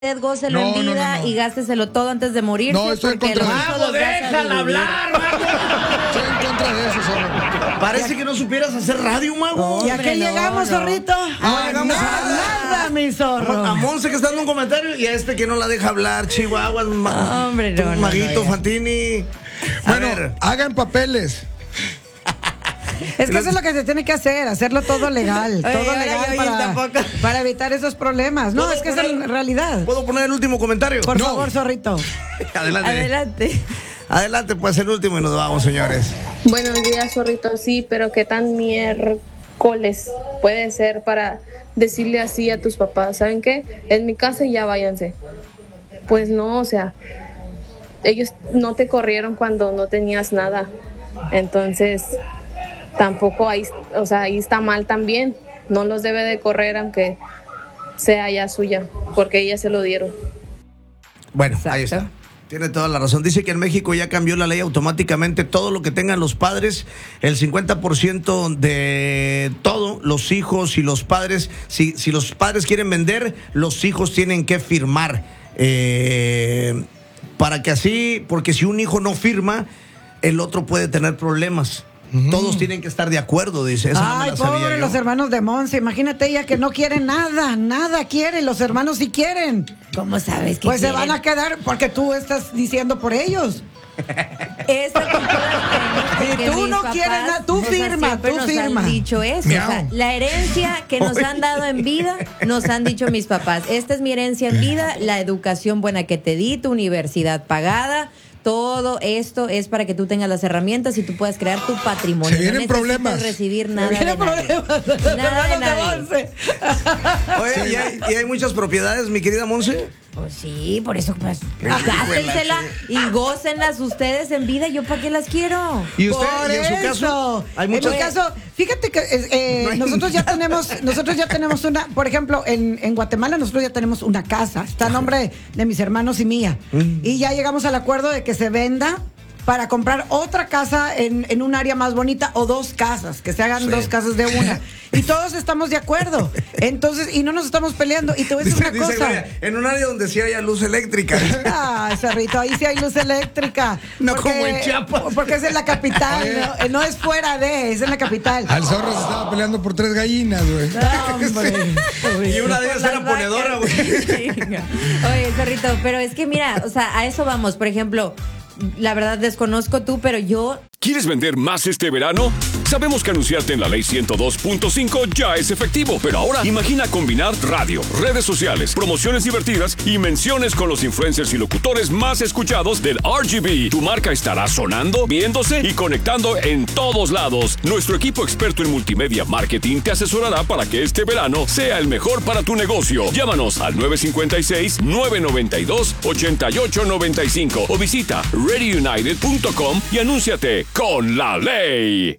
gócelo en vida y gásteselo todo antes de morirse. No, estoy en contra de eso. ¡Mago, déjala hablar, Mago! Estoy en contra de eso, zorro. Parece que no supieras hacer radio, Mago. ¿Y a qué llegamos, zorrito? No llegamos a nada, mi zorro. A Monse que está dando un comentario y a este que no la deja hablar, Chihuahua. Hombre, no, Maguito, Fantini. Bueno, hagan papeles. Es que eso es lo que se tiene que hacer, hacerlo todo legal. Oye, todo ahora legal para evitar esos problemas. No, es que es en realidad. ¿Puedo poner el último comentario? Por favor, zorrito. Adelante, pues el último y nos vamos, señores. Buenos días, zorrito. Sí, pero qué tan miércoles puede ser para decirle así a tus papás. ¿Saben qué? En mi casa y ya váyanse. Pues no, o sea, ellos no te corrieron cuando no tenías nada. Entonces, tampoco ahí, o sea, ahí está mal también. No los debe de correr aunque sea ya suya, porque ellas se lo dieron. Bueno, ahí está. Tiene toda la razón. Dice que en México ya cambió la ley automáticamente. Todo lo que tengan los padres, el 50% de todo, los hijos y los padres, si los padres quieren vender, los hijos tienen que firmar. Para que así, porque si un hijo no firma, el otro puede tener problemas. Todos tienen que estar de acuerdo, dice. Esa no me la sabía pobre yo. los hermanos de Monse. Imagínate ella que no quiere nada quiere. Los hermanos sí quieren. ¿Cómo sabes que Pues quieren? se van a quedar porque tú estás diciendo por ellos. Si tú no quieres nada, tú firma, tú firma. Nos han dicho eso. O sea, la herencia que nos han dado en vida, nos han dicho mis papás. Esta es mi herencia en vida, la educación buena que te di, tu universidad pagada. Todo esto es para que tú tengas las herramientas y tú puedas crear tu patrimonio. Se vienen problemas. No recibir nada Se vienen de nadie. problemas. Nada de nadie. Oye, ¿y hay muchas propiedades, mi querida Monse? Pues sí, por eso pues gásensela y gócenlas ustedes en vida. ¿Yo para qué las quiero? ¿Y usted, Por y en su eso. caso? Hay En muchas. mi caso, fíjate que nosotros ya tenemos una, por ejemplo, en Guatemala nosotros ya tenemos una casa, está a nombre de mis hermanos y mía. Y ya llegamos al acuerdo de que se venda para comprar otra casa en un área más bonita o dos casas, que se hagan dos casas de una. Y todos estamos de acuerdo. Entonces, y no nos estamos peleando. Y te voy a decir una cosa. Vaya, en un área donde sí haya luz eléctrica. Ah, Cerrito, ahí sí hay luz eléctrica. No como en Chiapas. Porque es en la capital, no es fuera de, es en la capital. Al zorro se estaba peleando por 3 gallinas, güey. No, hombre. Y una de ellas era ponedora, güey. Oye, Zorrito, pero es que mira, o sea, a eso vamos. Por ejemplo, la verdad desconozco tú, pero yo... ¿Quieres vender más este verano? Sabemos que anunciarte en la ley 102.5 ya es efectivo, pero ahora imagina combinar radio, redes sociales, promociones divertidas y menciones con los influencers y locutores más escuchados del RGB. Tu marca estará sonando, viéndose y conectando en todos lados. Nuestro equipo experto en multimedia marketing te asesorará para que este verano sea el mejor para tu negocio. Llámanos al 956-992-8895 o visita readyunited.com y anúnciate con la ley.